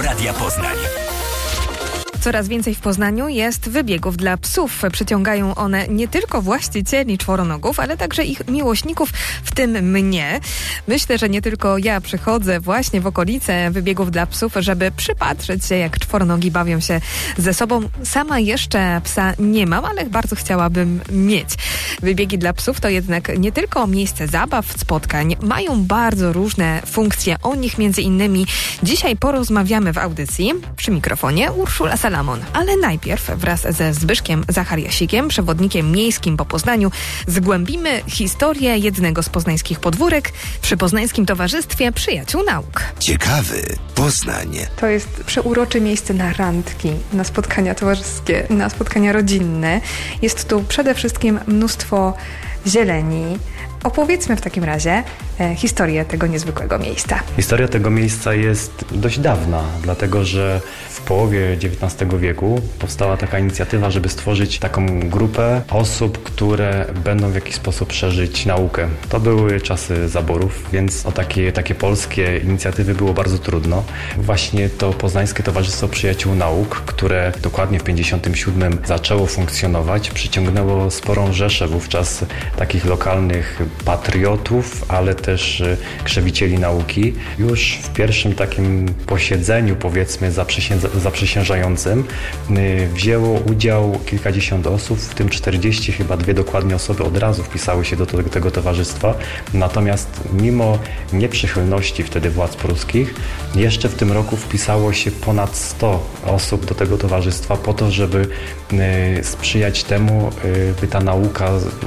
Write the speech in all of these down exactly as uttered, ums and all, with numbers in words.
Haloradia Poznań. Coraz więcej w Poznaniu jest wybiegów dla psów. Przyciągają one nie tylko właścicieli czworonogów, ale także ich miłośników, w tym mnie. Myślę, że nie tylko ja przychodzę właśnie w okolice wybiegów dla psów, żeby przypatrzeć się, jak czworonogi bawią się ze sobą. Sama jeszcze psa nie mam, ale bardzo chciałabym mieć. Wybiegi dla psów to jednak nie tylko miejsce zabaw, spotkań. Mają bardzo różne funkcje. O nich między innymi dzisiaj porozmawiamy w audycji. Przy mikrofonie Urszula Salamon. Ale najpierw wraz ze Zbyszkiem Zachariasikiem, przewodnikiem miejskim po Poznaniu, zgłębimy historię jednego z poznańskich podwórek przy Poznańskim Towarzystwie Przyjaciół Nauk. Ciekawy Poznań. To jest przeurocze miejsce na randki, na spotkania towarzyskie, na spotkania rodzinne. Jest tu przede wszystkim mnóstwo zieleni. Opowiedzmy w takim razie e, historię tego niezwykłego miejsca. Historia tego miejsca jest dość dawna, dlatego że w połowie dziewiętnastego wieku powstała taka inicjatywa, żeby stworzyć taką grupę osób, które będą w jakiś sposób szerzyć naukę. To były czasy zaborów, więc o takie, takie polskie inicjatywy było bardzo trudno. Właśnie to Poznańskie Towarzystwo Przyjaciół Nauk, które dokładnie w pięćdziesiątym siódmym zaczęło funkcjonować, przyciągnęło sporą rzeszę wówczas takich lokalnych patriotów, ale też krzewicieli nauki. Już w pierwszym takim posiedzeniu, powiedzmy, zaprzysiężającym wzięło udział kilkadziesiąt osób, w tym czterdzieści, chyba dwie dokładnie osoby od razu wpisały się do tego, tego towarzystwa. Natomiast mimo nieprzychylności wtedy władz pruskich, jeszcze w tym roku wpisało się ponad sto osób do tego towarzystwa po to, żeby sprzyjać temu, by ta nauka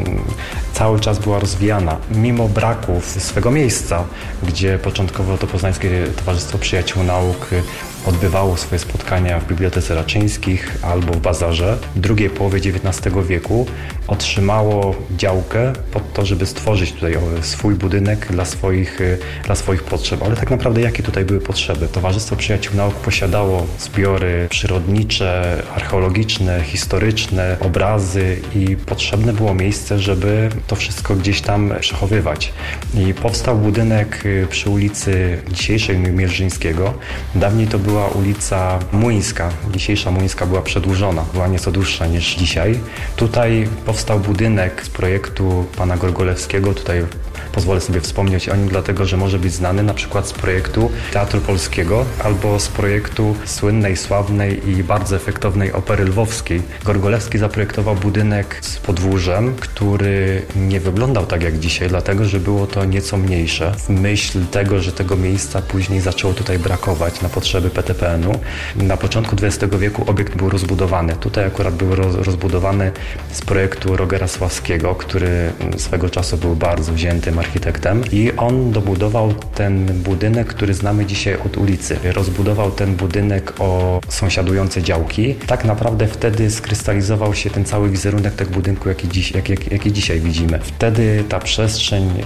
cały czas była rozwijana. Mimo braków swego miejsca, gdzie początkowo to Poznańskie Towarzystwo Przyjaciół Nauk odbywało swoje spotkania w Bibliotece Raczyńskich albo w Bazarze, w drugiej połowie dziewiętnastego wieku otrzymało działkę pod to, żeby stworzyć tutaj swój budynek dla swoich, dla swoich potrzeb. Ale tak naprawdę jakie tutaj były potrzeby? Towarzystwo Przyjaciół Nauk posiadało zbiory przyrodnicze, archeologiczne, historyczne, obrazy i potrzebne było miejsce, żeby to wszystko gdzieś tam przechowywać. I powstał budynek przy ulicy dzisiejszej Mierzyńskiego. Dawniej to była ulica Młyńska. Dzisiejsza Młyńska była przedłużona, była nieco dłuższa niż dzisiaj. Tutaj powstał budynek z projektu pana Gorgolewskiego. Tutaj pozwolę sobie wspomnieć o nim, dlatego że może być znany na przykład z projektu Teatru Polskiego albo z projektu słynnej, sławnej i bardzo efektownej Opery Lwowskiej. Gorgolewski zaprojektował budynek z podwórzem, który nie wyglądał tak jak dzisiaj, dlatego że było to nieco mniejsze. W myśl tego, że tego miejsca później zaczęło tutaj brakować na potrzeby P T P N u. Na początku dwudziestego wieku obiekt był rozbudowany. Tutaj akurat był rozbudowany z projektu Rogera Sławskiego, który swego czasu był bardzo wziętym architektem i on dobudował ten budynek, który znamy dzisiaj od ulicy. Rozbudował ten budynek o sąsiadujące działki. Tak naprawdę wtedy skrystalizował się ten cały wizerunek tego budynku, jaki, dziś, jak, jak, jaki dzisiaj widzimy. Wtedy ta przestrzeń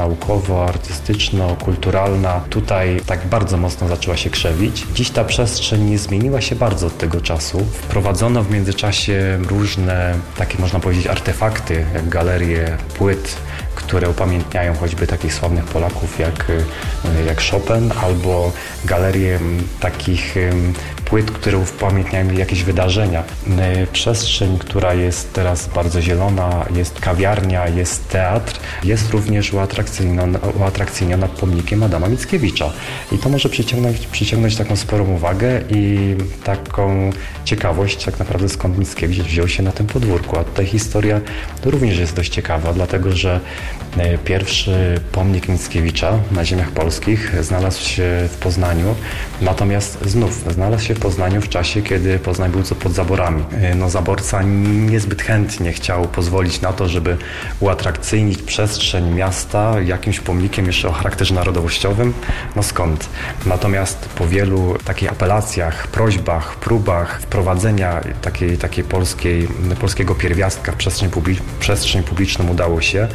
naukowo-artystyczno-kulturalna tutaj tak bardzo mocno zaczęła się krzewić. Dziś ta przestrzeń nie zmieniła się bardzo od tego czasu. Wprowadzono w międzyczasie różne takie, można powiedzieć, artefakty, jak galerie płyt, które upamiętniają choćby takich sławnych Polaków jak, jak Chopin, albo galerie takich płyt, które upamiętniają jakieś wydarzenia. Przestrzeń, która jest teraz bardzo zielona, jest kawiarnia, jest teatr, jest również uatrakcyjniona, uatrakcyjniona pomnikiem Adama Mickiewicza. I to może przyciągnąć, przyciągnąć taką sporą uwagę i taką ciekawość, tak naprawdę skąd Mickiewicz wziął się na tym podwórku. A tutaj historia to również jest dość ciekawa, dlatego że pierwszy pomnik Mickiewicza na ziemiach polskich znalazł się w Poznaniu, natomiast znów znalazł się w Poznaniu w czasie, kiedy Poznań był co pod zaborami. No, zaborca niezbyt chętnie chciał pozwolić na to, żeby uatrakcyjnić przestrzeń miasta jakimś pomnikiem jeszcze o charakterze narodowościowym. No skąd? Natomiast po wielu takich apelacjach, prośbach, próbach wprowadzenia takiej, takiej polskiej, polskiego pierwiastka w przestrzeń, publi- przestrzeń publiczną udało się i w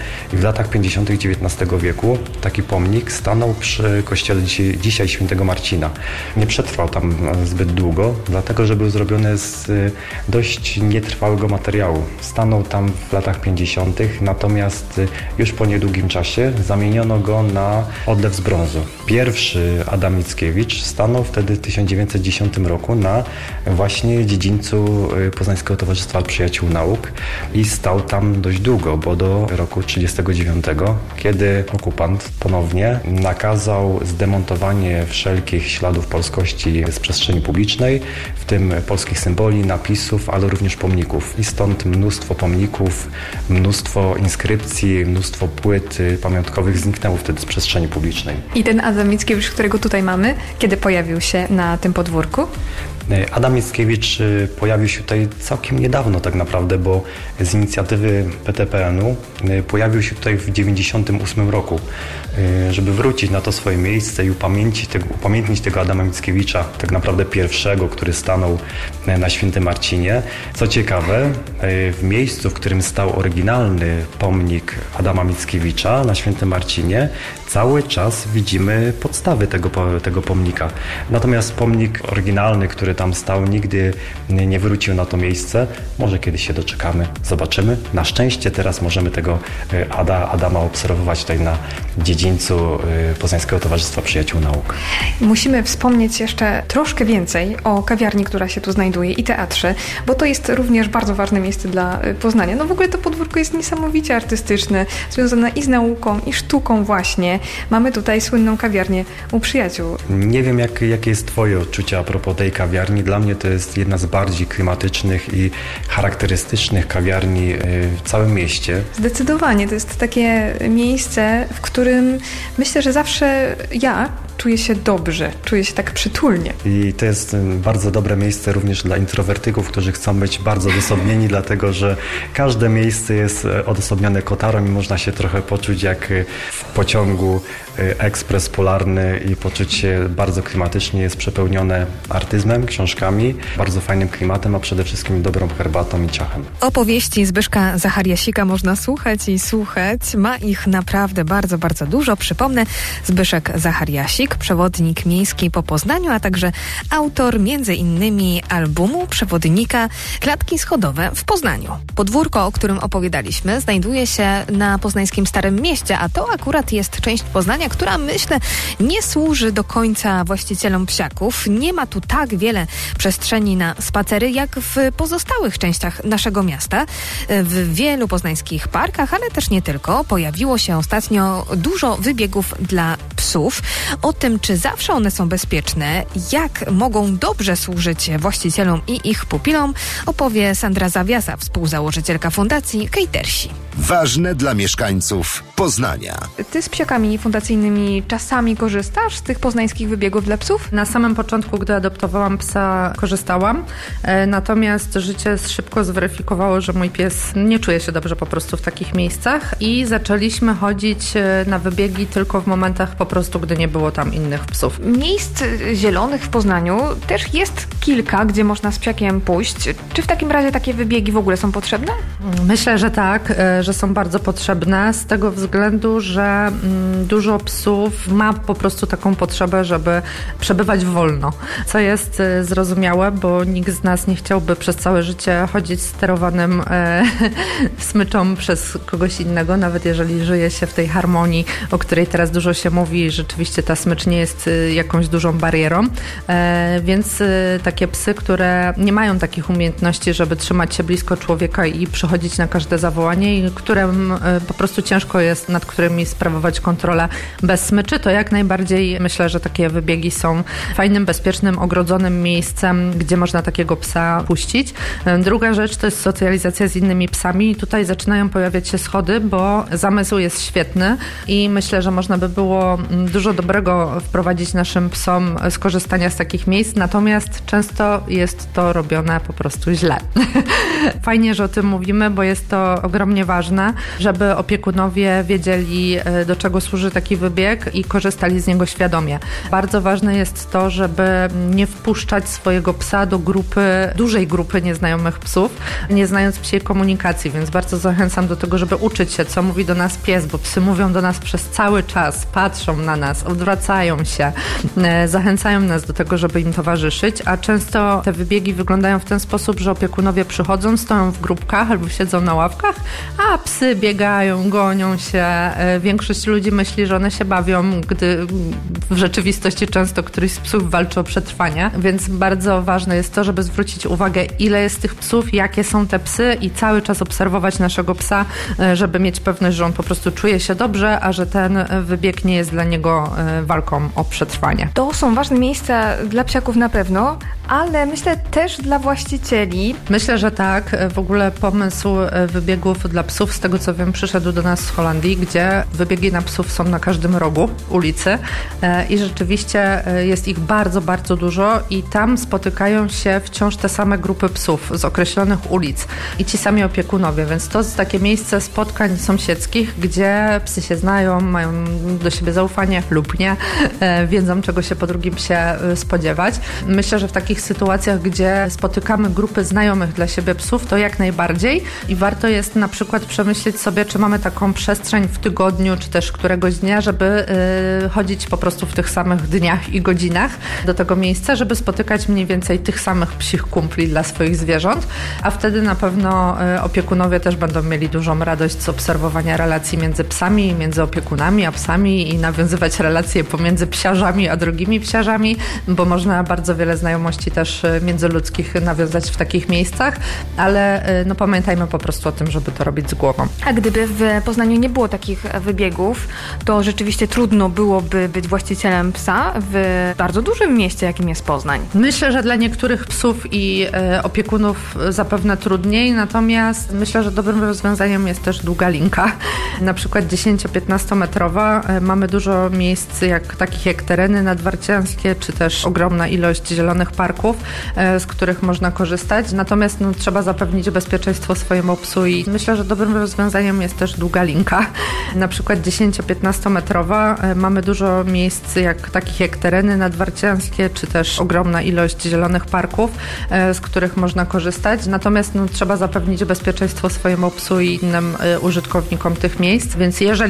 latach pięćdziesiątych dziewiętnastego wieku taki pomnik stanął przy kościele dzisiaj, dzisiaj świętego Marcina. Nie przetrwał tam zbyt długo, dlatego że był zrobiony z dość nietrwałego materiału. Stanął tam w latach pięćdziesiątych, natomiast już po niedługim czasie zamieniono go na odlew z brązu. Pierwszy Adam Mickiewicz stanął wtedy w tysiąc dziewięćset dziesiątym roku na właśnie dziedzińcu Poznańskiego Towarzystwa Przyjaciół Nauk i stał tam dość długo, bo do roku trzydziestego dziewiątego, kiedy okupant ponownie nakazał zdemontowanie wszelkich śladów polskości z przestrzeni publicznej, w tym polskich symboli, napisów, ale również pomników. I stąd mnóstwo pomników, mnóstwo inskrypcji, mnóstwo płyt pamiątkowych zniknęło wtedy z przestrzeni publicznej. I ten Adam Mickiewicz, którego tutaj mamy, kiedy pojawił się na tym podwórku? Adam Mickiewicz pojawił się tutaj całkiem niedawno tak naprawdę, bo z inicjatywy P T P N u pojawił się tutaj w dziewięćdziesiątym ósmym roku, żeby wrócić na to swoje miejsce i upamiętnić tego, upamiętnić tego Adama Mickiewicza, tak naprawdę pierwszego, który stanął na Świętym Marcinie. Co ciekawe, w miejscu, w którym stał oryginalny pomnik Adama Mickiewicza na Świętym Marcinie, cały czas widzimy podstawy tego, tego pomnika. Natomiast pomnik oryginalny, który tam stał, nigdy nie wrócił na to miejsce. Może kiedyś się doczekamy, zobaczymy. Na szczęście teraz możemy tego Ada, Adama obserwować tutaj na dziedzińcu Poznańskiego Towarzystwa Przyjaciół Nauk. Musimy wspomnieć jeszcze troszkę więcej o kawiarni, która się tu znajduje i teatrze, bo to jest również bardzo ważne miejsce dla Poznania. No w ogóle to podwórko jest niesamowicie artystyczne, związane i z nauką, i sztuką właśnie. Mamy tutaj słynną kawiarnię u przyjaciół. Nie wiem, jak, jakie jest twoje odczucie a propos tej kawiarni. Dla mnie to jest jedna z bardziej klimatycznych i charakterystycznych kawiarni w całym mieście. Zdecydowanie. To jest takie miejsce, w którym myślę, że zawsze ja czuję się dobrze, czuję się tak przytulnie. I to jest bardzo dobre miejsce również dla introwertyków, którzy chcą być bardzo odosobnieni, dlatego że każde miejsce jest odosobnione kotarą i można się trochę poczuć jak w pociągu ekspres polarny i poczuć się bardzo klimatycznie. Jest przepełnione artyzmem, książkami, bardzo fajnym klimatem, a przede wszystkim dobrą herbatą i ciachem. Opowieści Zbyszka Zachariasika można słuchać i słuchać. Ma ich naprawdę bardzo, bardzo dużo. Przypomnę, Zbyszek Zachariasik, przewodnik miejski po Poznaniu, a także autor między innymi albumu przewodnika Klatki schodowe w Poznaniu. Podwórko, o którym opowiadaliśmy, znajduje się na poznańskim Starym Mieście, a to akurat jest część Poznania, która, myślę, nie służy do końca właścicielom psiaków. Nie ma tu tak wiele przestrzeni na spacery, jak w pozostałych częściach naszego miasta. W wielu poznańskich parkach, ale też nie tylko, pojawiło się ostatnio dużo wybiegów dla psów. O tym, czy zawsze one są bezpieczne, jak mogą dobrze służyć właścicielom i ich pupilom, opowie Sandra Zawiasa, współzałożycielka fundacji Catersi. Ważne dla mieszkańców Poznania. Ty z psiakami fundacyjnymi czasami korzystasz z tych poznańskich wybiegów dla psów? Na samym początku, gdy adoptowałam psa, korzystałam, e, natomiast życie szybko zweryfikowało, że mój pies nie czuje się dobrze po prostu w takich miejscach i zaczęliśmy chodzić na wybiegi tylko w momentach po prostu, gdy nie było tam innych psów. Miejsc zielonych w Poznaniu też jest kilka, gdzie można z psiakiem pójść. Czy w takim razie takie wybiegi w ogóle są potrzebne? Myślę, że tak, że są bardzo potrzebne z tego względu, że dużo psów ma po prostu taką potrzebę, żeby przebywać wolno, co jest zrozumiałe, bo nikt z nas nie chciałby przez całe życie chodzić sterowanym e, smyczą przez kogoś innego, nawet jeżeli żyje się w tej harmonii, o której teraz dużo się mówi, rzeczywiście ta smycz nie jest jakąś dużą barierą, e, więc e, takie psy, które nie mają takich umiejętności, żeby trzymać się blisko człowieka i przychodzić na każde zawołanie i którym e, po prostu ciężko jest, nad którymi sprawować kontrolę bez smyczy, to jak najbardziej myślę, że takie wybiegi są fajnym, bezpiecznym, ogrodzonym miejscem, gdzie można takiego psa puścić. Druga rzecz to jest socjalizacja z innymi psami i tutaj zaczynają pojawiać się schody, bo zamysł jest świetny i myślę, że można by było dużo dobrego wprowadzić naszym psom z korzystania z takich miejsc, natomiast często często jest to robione po prostu źle. Fajnie, że o tym mówimy, bo jest to ogromnie ważne, żeby opiekunowie wiedzieli, do czego służy taki wybieg i korzystali z niego świadomie. Bardzo ważne jest to, żeby nie wpuszczać swojego psa do grupy, dużej grupy nieznajomych psów, nie znając psiej komunikacji, więc bardzo zachęcam do tego, żeby uczyć się, co mówi do nas pies, bo psy mówią do nas przez cały czas, patrzą na nas, odwracają się, zachęcają nas do tego, żeby im towarzyszyć, a często te wybiegi wyglądają w ten sposób, że opiekunowie przychodzą, stoją w grupkach albo siedzą na ławkach, a psy biegają, gonią się. Większość ludzi myśli, że one się bawią, gdy w rzeczywistości często któryś z psów walczy o przetrwanie, więc bardzo ważne jest to, żeby zwrócić uwagę, ile jest tych psów, jakie są te psy i cały czas obserwować naszego psa, żeby mieć pewność, że on po prostu czuje się dobrze, a że ten wybieg nie jest dla niego walką o przetrwanie. To są ważne miejsca dla psiaków na pewno, ale myślę też dla właścicieli. Myślę, że tak. W ogóle pomysł wybiegów dla psów, z tego co wiem, przyszedł do nas z Holandii, gdzie wybiegi na psów są na każdym rogu ulicy i rzeczywiście jest ich bardzo, bardzo dużo i tam spotykają się wciąż te same grupy psów z określonych ulic i ci sami opiekunowie, więc to jest takie miejsce spotkań sąsiedzkich, gdzie psy się znają, mają do siebie zaufanie lub nie, wiedzą, czego się po drugim psie spodziewać. Myślę, że w takich sytuacjach, gdzie spotykamy grupy znajomych dla siebie psów, to jak najbardziej i warto jest na przykład przemyśleć sobie, czy mamy taką przestrzeń w tygodniu, czy też któregoś dnia, żeby yy, chodzić po prostu w tych samych dniach i godzinach do tego miejsca, żeby spotykać mniej więcej tych samych psich kumpli dla swoich zwierząt, a wtedy na pewno yy, opiekunowie też będą mieli dużą radość z obserwowania relacji między psami, między opiekunami a psami i nawiązywać relacje pomiędzy psiarzami a drugimi psiarzami, bo można bardzo wiele znajomości też międzyludzkich nawiązać w takich miejscach, ale no pamiętajmy po prostu o tym, żeby to robić z głową. A gdyby w Poznaniu nie było takich wybiegów, to rzeczywiście trudno byłoby być właścicielem psa w bardzo dużym mieście, jakim jest Poznań. Myślę, że dla niektórych psów i e, opiekunów zapewne trudniej, natomiast myślę, że dobrym rozwiązaniem jest też długa linka. Na przykład dziesięcio-piętnastometrowa. Mamy dużo miejsc jak, takich jak tereny nadwarcianskie, czy też ogromna ilość zielonych parków, z których można korzystać. Natomiast no, trzeba zapewnić bezpieczeństwo swojemu psu i myślę, że dobrym rozwiązaniem jest też długa linka. Na przykład dziesięcio-piętnastometrowa. Mamy dużo miejsc jak, takich jak tereny nadwarcianskie, czy też ogromna ilość zielonych parków, z których można korzystać. Natomiast no, trzeba zapewnić bezpieczeństwo swojemu psu i innym użytkownikom tych miejsc, więc jeżeli